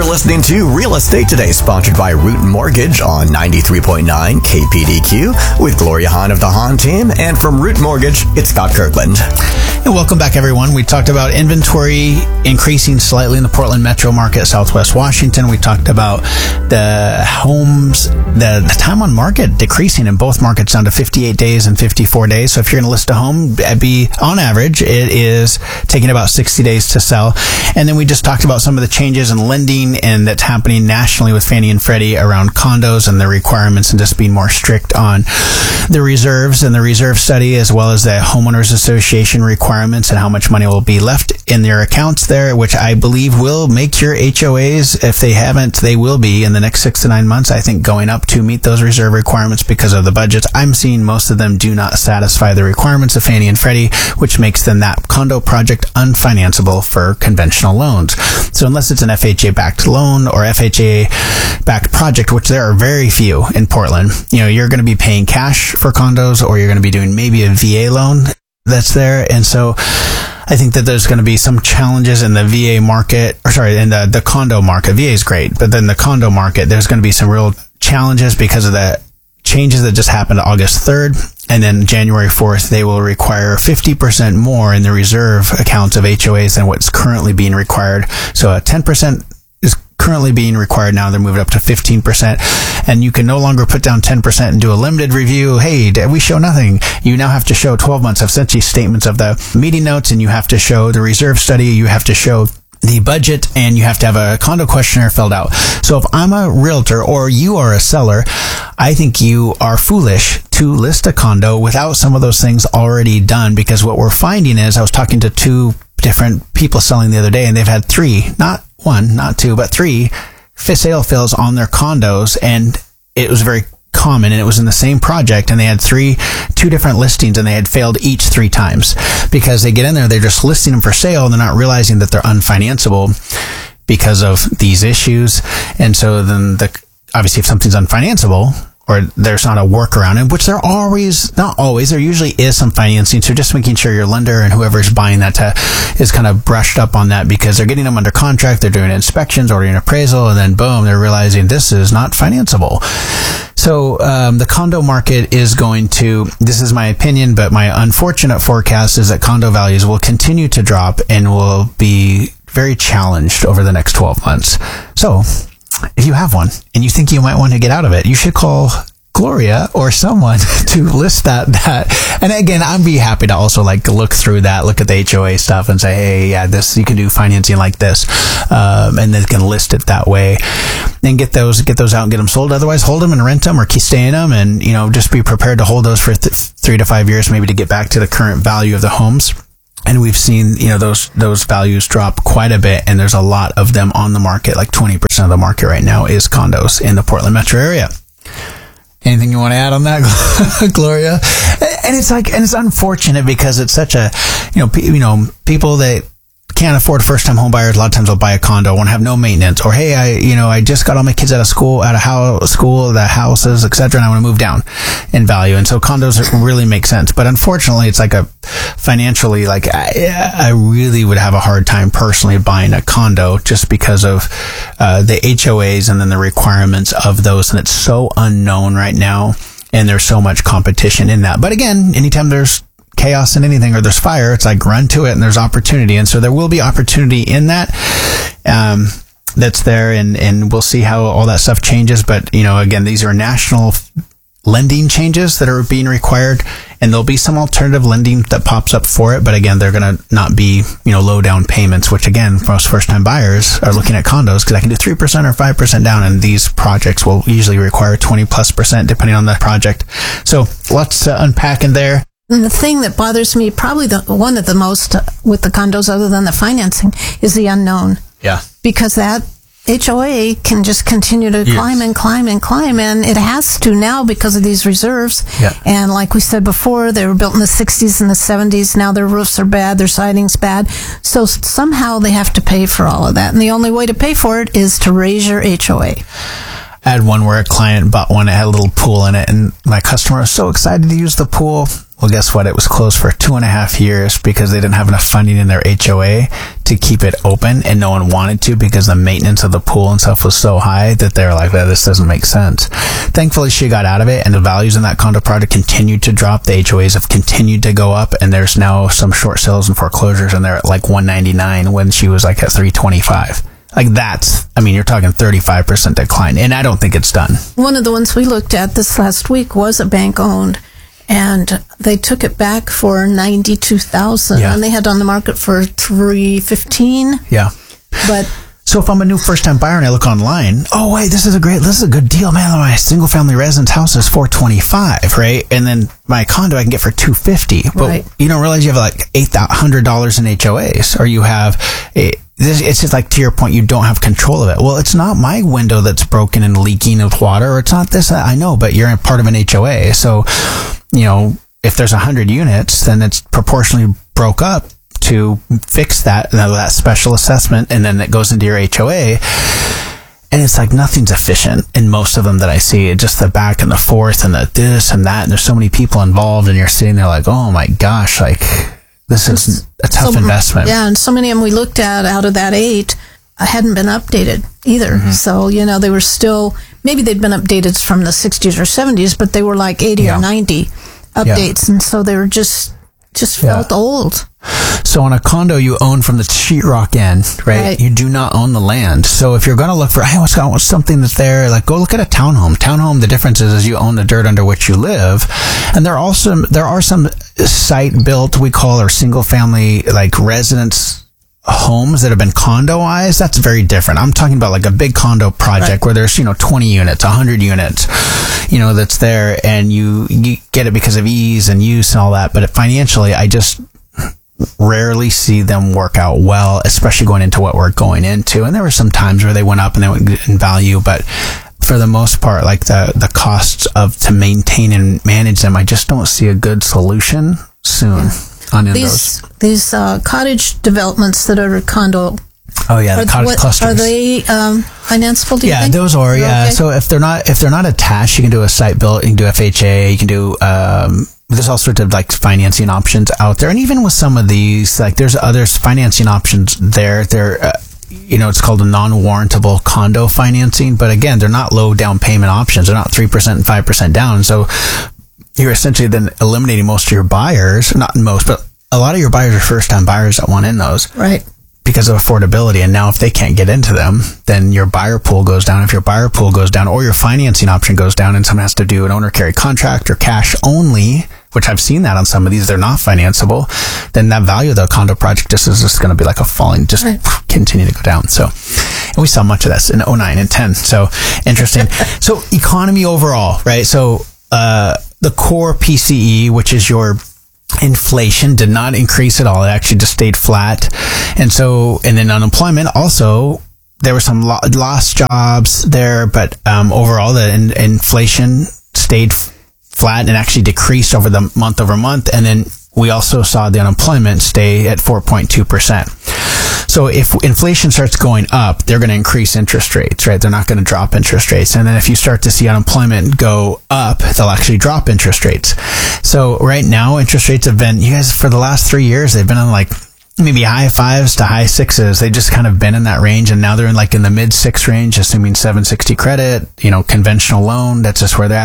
listening to Real Estate Today, sponsored by Root Mortgage on 93.9 KPDQ with Gloria Hahn of the Hahn team. And from Root Mortgage, it's Scott Kirkland. And welcome back, everyone. We talked about inventory increasing slightly in the Portland metro market, Southwest Washington. We talked about the homes, the time on market decreasing in both markets down to 58 days and 54 days. So if you're going to list a home, on average, it is taking about 60 days to sell. And then we just talked about some of the changes in lending and that's happening nationally with Fannie and Freddie around condos and the requirements and just being more strict on the reserves and the reserve study, as well as the homeowners association requirements and how much money will be left in their accounts there, which I believe will make your HOAs, if they haven't, they will be in the next 6 to 9 months, I think, going up to meet those reserve requirements because of the budgets. I'm seeing most of them do not satisfy the requirements of Fannie and Freddie, which makes then that condo project unfinanceable for conventional loans. So unless it's an FHA-backed loan or FHA-backed project, which there are very few in Portland, you're going to be paying cash for condos, or you're going to be doing maybe a VA loan that's there. And so I think that there's going to be some challenges in the VA market, in the condo market. VA is great, but then the condo market, there's going to be some real challenges because of the changes that just happened August 3rd. And then January 4th, they will require 50% more in the reserve accounts of HOAs than what's currently being required. So 10% is currently being required now. They're moving up to 15%. And you can no longer put down 10% and do a limited review. Hey, we show nothing. You now have to show 12 months of essentially statements of the meeting notes, and you have to show the reserve study. You have to show the budget, and you have to have a condo questionnaire filled out. So if I'm a realtor or you are a seller, I think you are foolish to list a condo without some of those things already done, because what we're finding is, I was talking to 2 different people selling the other day, and they've had 3, not 1, not 2, but 3 sale fails on their condos, and it was very common, and it was in the same project, and they had 2 different listings, and they had failed each 3 times because they get in there, they're just listing them for sale, and they're not realizing that they're unfinanceable because of these issues. And so then obviously if something's unfinanceable, or there's not a workaround, in which there usually is some financing. So just making sure your lender and whoever's buying that is kind of brushed up on that, because they're getting them under contract, they're doing inspections, ordering appraisal, and then boom, they're realizing this is not financeable. So the condo market is this is my opinion, but my unfortunate forecast is that condo values will continue to drop and will be very challenged over the next 12 months. So if you have one and you think you might want to get out of it, you should call Gloria or someone to list that. And again, I'd be happy to also look through that, look at the HOA stuff and say, hey, yeah, you can do financing like this, and then can list it that way and get those out and get them sold. Otherwise, hold them and rent them or stay in them, and just be prepared to hold those for 3 to 5 years, maybe to get back to the current value of the homes. And we've seen, those values drop quite a bit, and there's a lot of them on the market. Like 20% of the market right now is condos in the Portland metro area. Anything you want to add on that, Gloria? And it's unfortunate because it's such a, people that can't afford first-time home buyers, a lot of times they'll buy a condo, want to have no maintenance, or hey, I just got all my kids out of school, the houses, etc., and I want to move down in value. And so condos really make sense. But unfortunately, it's financially, I really would have a hard time personally buying a condo just because of the HOAs and then the requirements of those. And it's so unknown right now, and there's so much competition in that. But again, anytime there's chaos in anything, or there's fire, it's run to it, and there's opportunity. And so there will be opportunity in that that's there, and we'll see how all that stuff changes. But again, these are national lending changes that are being required, and there'll be some alternative lending that pops up for it. But again, they're going to not be low down payments, which again, most first time buyers are looking at condos because I can do 3% or 5% down, and these projects will usually require 20+% depending on the project. So lots to unpack in there. And the thing that bothers me, probably one of the most with the condos, other than the financing, is the unknown. Yeah. Because that HOA can just continue to climb and climb and climb, and it has to now because of these reserves. Yeah. And like we said before, they were built in the 60s and the 70s. Now their roofs are bad, their siding's bad. So somehow they have to pay for all of that. And the only way to pay for it is to raise your HOA. I had one where a client bought one that had a little pool in it, and my customer was so excited to use the pool. Well, guess what? It was closed for 2.5 years because they didn't have enough funding in their HOA to keep it open, and no one wanted to because the maintenance of the pool and stuff was so high that they were like, this doesn't make sense. Thankfully, she got out of it, and the values in that condo project continued to drop. The HOAs have continued to go up, and there's now some short sales and foreclosures, and they're at like $199 when she was like at $325. Like you're talking 35% decline, and I don't think it's done. One of the ones we looked at this last week was a bank-owned, and they took it back for $92,000, and they had on the market for $315. Yeah. But so if I'm a new first-time buyer and I look online, oh wait, this is a good deal, man. My single-family residence house is $425, right? And then my condo I can get for $250. But you don't realize you have like $800 in HOAs, or you have it's just like, to your point, you don't have control of it. Well, it's not my window that's broken and leaking with water, or it's not this. I know, but you're a part of an HOA. So, if there's 100 units, then it's proportionally broke up to fix that special assessment, and then it goes into your HOA. And it's like nothing's efficient in most of them that I see. It's just the back and the forth and the this and that. And there's so many people involved, and you're sitting there like, oh my gosh, like this is a tough investment. Yeah, and so many of them we looked at out of that 8 hadn't been updated either. Mm-hmm. So, they were still, maybe they'd been updated from the 60s or 70s, but they were like 80 or 90 updates. And so they were just felt old. So on a condo you own from the sheetrock end, right? You do not own the land. So if you're going to look for, I want something that's there, like go look at a townhome. Townhome, the difference is you own the dirt under which you live. And there are some site built, we call, or single family, like residence homes that have been condoized. That's very different. I'm talking about like a big condo project where there's 20 units, 100 units, that's there, and you get it because of ease and use and all that. But financially, I just rarely see them work out well, especially going into what we're going into. And there were some times where they went up and they went in value, but for the most part, like the costs to maintain and manage them, I just don't see a good solution soon. These cottage developments that are condo. Oh yeah, the cottage clusters. Are they financeable? Do you think? Those are. Yeah, okay. So if they're not attached, you can do a site built. You can do FHA. You can do. There's all sorts of like financing options out there, and even with some of these, like there's financing options there. It's called a non-warrantable condo financing, but again, they're not low down payment options. They're not 3% and 5% down. So you're essentially then eliminating most of your buyers, not most, but a lot of your buyers are first-time buyers that want in those. Right. Because of affordability. And now if they can't get into them, then your buyer pool goes down. If your buyer pool goes down, or your financing option goes down, and someone has to do an owner carry contract or cash only, which I've seen that on some of these, they're not financeable, then that value of the condo project is just going to be like a falling, continue to go down. So, and we saw much of this in 09 and 10. So interesting. So economy overall, right? So, the core PCE, which is your inflation, did not increase at all. It actually just stayed flat. And then unemployment also, there were some lost jobs there, but overall the inflation stayed flat and actually decreased over the month over month. And then we also saw the unemployment stay at 4.2%. So if inflation starts going up, they're going to increase interest rates, right? They're not going to drop interest rates. And then if you start to see unemployment go up, they'll actually drop interest rates. So right now, interest rates have been, you guys, for the last 3 years, they've been on like maybe high 5s to high 6s. They just kind of been in that range. And now they're in the mid 6 range, assuming 760 credit, conventional loan. That's just where they're at.